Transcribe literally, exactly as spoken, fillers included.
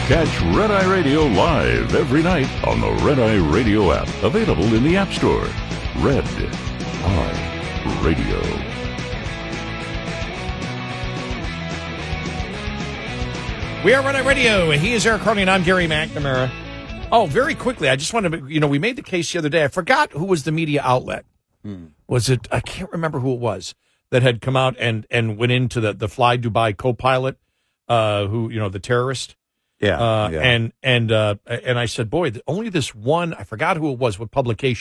Catch Red Eye Radio live every night on the Red Eye Radio app, available in the App Store. Red Eye Radio. We are Red Eye Radio. He is Eric Carney, and I'm Gary McNamara. Oh, very quickly, I just wanted to, you know, we made the case the other day. I forgot who was the media outlet. Hmm. Was it, I can't remember who it was, that had come out and, and went into the, the Fly Dubai co-pilot, uh, who, you know, the terrorist. Yeah, uh, yeah. And and uh, and I said, boy, only this one, I forgot who it was, what publication.